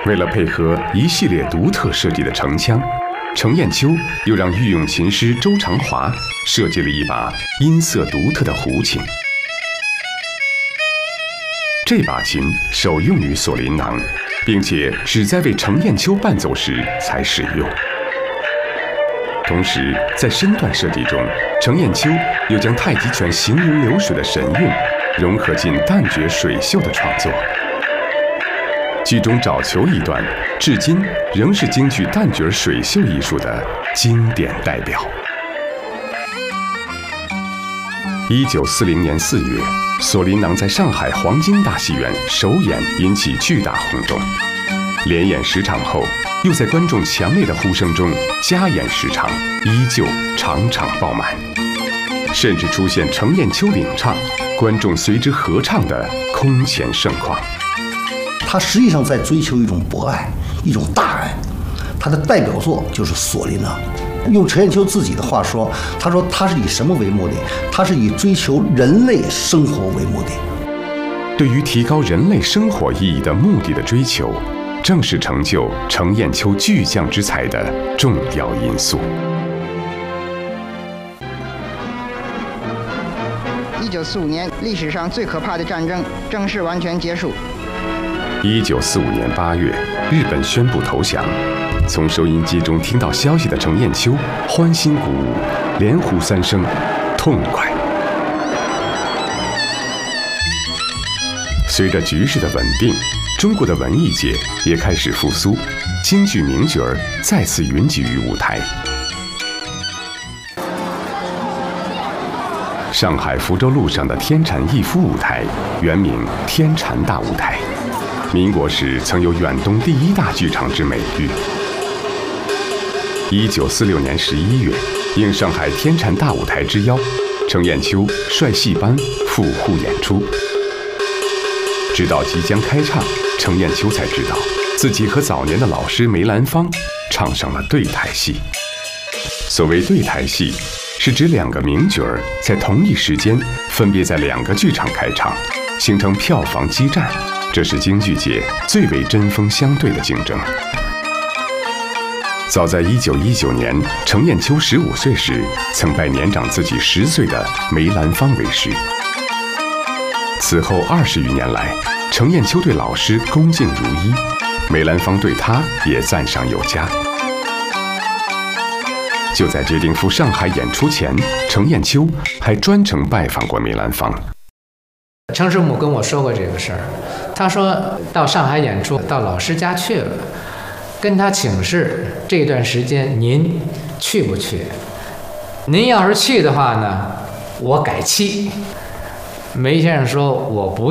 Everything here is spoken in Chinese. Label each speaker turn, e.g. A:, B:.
A: 为了配合一系列独特设计的城腔，程砚秋又让御用琴师周长华设计了一把音色独特的胡琴。这把琴首用于锁麟囊，并且只在为程砚秋伴奏时才使用。同时，在身段设计中，程砚秋又将太极拳行云流水的神韵融合进旦角水袖的创作。剧中找球一段，至今仍是京剧旦角水袖艺术的经典代表。1940年4月，锁麟囊在上海黄金大戏院首演，引起巨大轰动。连演10场后，又在观众强烈的呼声中加演10场，依旧场场爆满，甚至出现程砚秋领唱，观众随之合唱的空前盛况。
B: 他实际上在追求一种博爱，一种大爱。他的代表作就是《锁麟囊》。用程砚秋自己的话说，他说他是以什么为目的？他是以追求人类生活为目的。
A: 对于提高人类生活意义的目的的追求，正是成就程砚秋巨匠之才的重要因素。
C: 1945年，历史上最可怕的战争正式完全结束。
A: 1945年8月，日本宣布投降。从收音机中听到消息的程砚秋欢欣鼓舞，连呼3声“痛快”。随着局势的稳定，中国的文艺界也开始复苏，京剧名角儿再次云集于舞台。上海福州路上的天蟾逸夫舞台，原名天蟾大舞台，民国时曾有远东第1大剧场之美誉。1946年11月，应上海天蟾大舞台之邀，程砚秋率戏班赴沪演出。直到即将开唱，程砚秋才知道自己和早年的老师梅兰芳唱上了对台戏。所谓对台戏，是指2个名角儿在同一时间分别在2个剧场开唱，形成票房激战，这是京剧界最为针锋相对的竞争。早在1919年，程砚秋15岁时，曾拜年长自己10岁的梅兰芳为师。此后20余年来，程砚秋对老师恭敬如一，梅兰芳对他也赞赏有加。就在决定赴上海演出前，程砚秋还专程拜访过梅兰芳。
D: 程师母跟我说过这个事儿，他说到上海演出，到老师家去了，跟他请示这段时间您去不去？您要是去的话呢，我改期。梅先生说我不